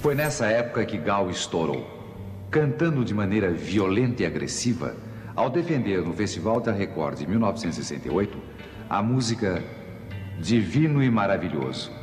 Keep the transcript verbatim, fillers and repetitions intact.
Foi nessa época que Gal estourou, cantando de maneira violenta e agressiva, ao defender no Festival da Record de mil novecentos e sessenta e oito a música Divino e Maravilhoso.